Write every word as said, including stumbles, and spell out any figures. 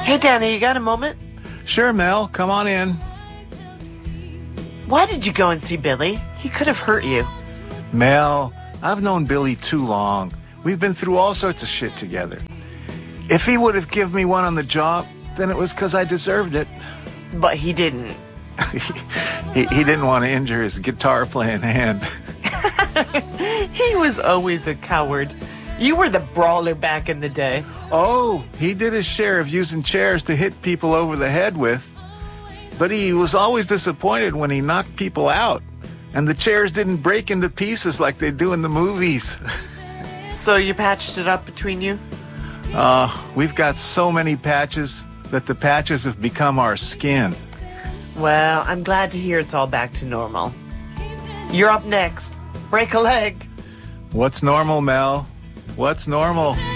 Hey, Danny, you got a moment? Sure, Mel. Come on in. Why did you go and see Billy? He could have hurt you. Mel, I've known Billy too long. We've been through all sorts of shit together. If he would have given me one on the job, then it was because I deserved it. But he didn't. he, he didn't want to injure his guitar-playing hand. He was always a coward. You were the brawler back in the day. Oh, he did his share of using chairs to hit people over the head with. But he was always disappointed when he knocked people out. And the chairs didn't break into pieces like they do in the movies. So you patched it up between you? Uh, we've got so many patches that the patches have become our skin. Well, I'm glad to hear it's all back to normal. You're up next. Break a leg. What's normal, Mel? What's normal?